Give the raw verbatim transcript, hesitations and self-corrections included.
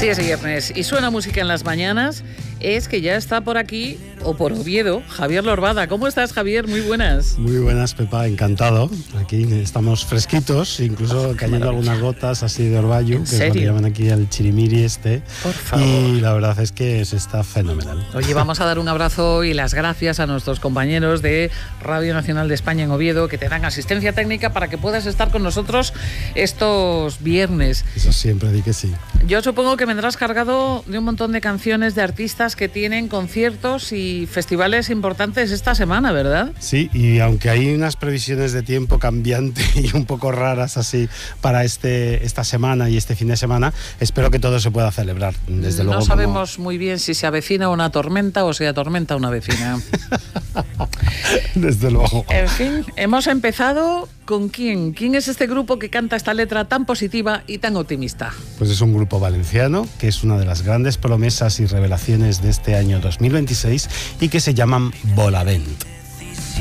Sí, es viernes y suena música en las mañanas. Es que ya está por aquí, o por Oviedo, Javier Lorbada. ¿Cómo estás, Javier? Muy buenas. Muy buenas, Pepa, encantado. Aquí estamos fresquitos, incluso cayendo algunas gotas así de orvallo, que es lo que llaman aquí el chirimiri este. Por favor. Y la verdad es que se está fenomenal. Oye, vamos a dar un abrazo y las gracias a nuestros compañeros de Radio Nacional de España en Oviedo, que te dan asistencia técnica para que puedas estar con nosotros estos viernes. Eso siempre, di que sí. Yo supongo que vendrás cargado de un montón de canciones de artistas que tienen conciertos y festivales importantes esta semana, ¿verdad? Sí, y aunque hay unas previsiones de tiempo cambiante y un poco raras así para este esta semana y este fin de semana, espero que todo se pueda celebrar. Desde no luego, sabemos como... muy bien si se avecina una tormenta o se atormenta una vecina. Desde luego. En fin, hemos empezado con quién. ¿Quién es este grupo que canta esta letra tan positiva y tan optimista? Pues es un grupo valenciano que es una de las grandes promesas y revelaciones de este año dos mil veintiséis y que se llaman Volavent.